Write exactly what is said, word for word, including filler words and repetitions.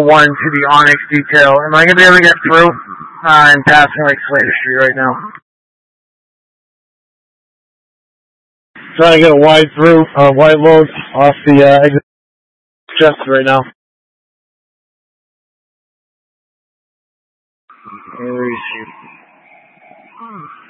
one to the Onyx detail. Am I going to be able to get through? Uh, I'm passing like Slater Street right now. Trying to get a wide through, uh, wide load off the uh, exit chest right now. Where is he?